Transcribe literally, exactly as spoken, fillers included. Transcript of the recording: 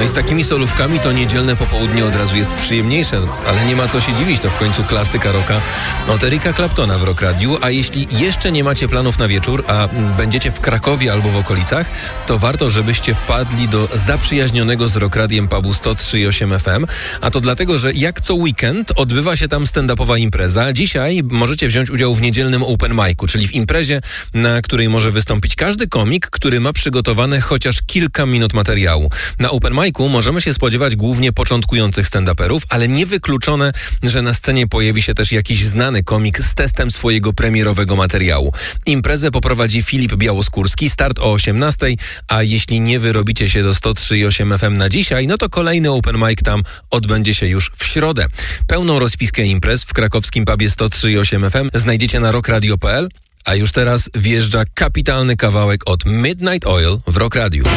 No i z takimi solówkami to niedzielne popołudnie od razu jest przyjemniejsze, ale nie ma co się dziwić, to w końcu klasyka rocka od Erika Claptona w Rock Radiu, a jeśli jeszcze nie macie planów na wieczór, a będziecie w Krakowie albo w okolicach, to warto, żebyście wpadli do zaprzyjaźnionego z Rock Radiem pubu sto trzy i osiem F M, a to dlatego, że jak co weekend odbywa się tam stand-upowa impreza. Dzisiaj możecie wziąć udział w niedzielnym open micu, czyli w imprezie, na której może wystąpić każdy komik, który ma przygotowane chociaż kilka minut materiału. Na open micu możemy się spodziewać głównie początkujących stand-uperów, ale niewykluczone, że na scenie pojawi się też jakiś znany komik z testem swojego premierowego materiału. Imprezę poprowadzi Filip Białoskórski, start o osiemnastej, a jeśli nie wyrobicie się do sto trzy i osiem F M na dzisiaj, no to kolejny open mic tam odbędzie się już w środę. Pełną rozpiskę imprez w krakowskim pubie sto trzy i osiem F M znajdziecie na rockradio kropka p l, a już teraz wjeżdża kapitalny kawałek od Midnight Oil w Rock Radiu.